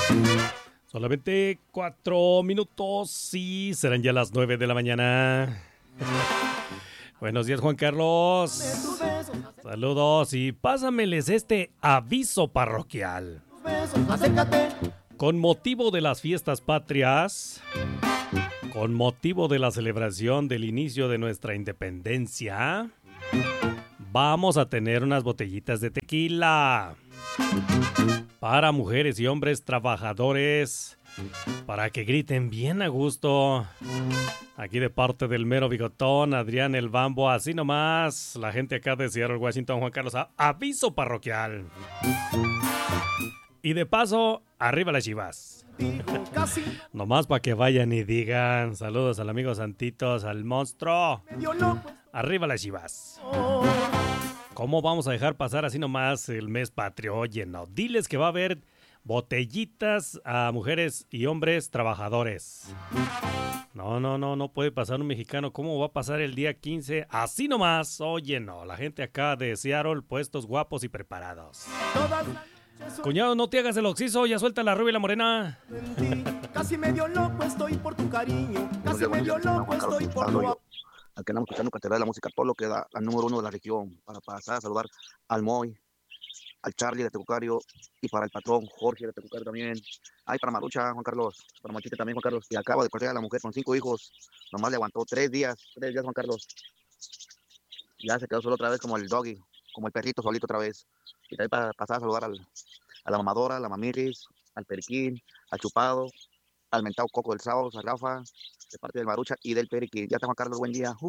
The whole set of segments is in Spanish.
Solamente 4 minutos y serán ya las 9 de la mañana. Buenos días, Juan Carlos. Saludos y pásameles este aviso parroquial. Con motivo de las fiestas patrias, con motivo de la celebración del inicio de nuestra independencia, vamos a tener unas botellitas de tequila para mujeres y hombres trabajadores, para que griten bien a gusto. Aquí de parte del mero bigotón, Adrián el Bambo, así nomás. La gente acá de Seattle, Washington, Juan Carlos, aviso parroquial. Y de paso, arriba las Chivas. Nomás para que vayan y digan saludos al amigo Santitos, al monstruo. Arriba las Chivas. ¿Cómo vamos a dejar pasar así nomás el mes patrio? Oye, no. Diles que va a haber botellitas a mujeres y hombres trabajadores. No puede pasar un mexicano. ¿Cómo va a pasar el día 15? Así nomás. Oye, no. La gente acá de Seattle, puestos guapos y preparados. Cuñado, no te hagas el oxiso, ya suelta la rubia y la morena. Casi medio loco estoy por tu cariño. Casi medio loco estoy por tu amor. Aquí andamos escuchando Catedral de la Música Polo, que es la número 1 de la región, para pasar a saludar al Moy, al Charlie de Tecucario, y para el patrón Jorge de Tecucario también. Ay, para Marucha, Juan Carlos, para Machita también, Juan Carlos, que acaba de correr a la mujer con 5 hijos, nomás le aguantó 3 días, Juan Carlos. Ya se quedó solo otra vez como el doggy, como el perrito solito otra vez. Y también para pasar a saludar a la mamadora, a la mamiris, al periquín, al chupado, al mentado coco del sábado, a Rafa, de parte del Marucha y del periquín. Ya está, Juan Carlos, buen día.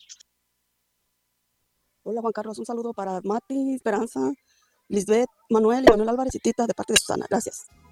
Hola, Juan Carlos, un saludo para Mati, Esperanza, Lisbeth, Manuel y Manuel Álvarez y Tita de parte de Susana. Gracias.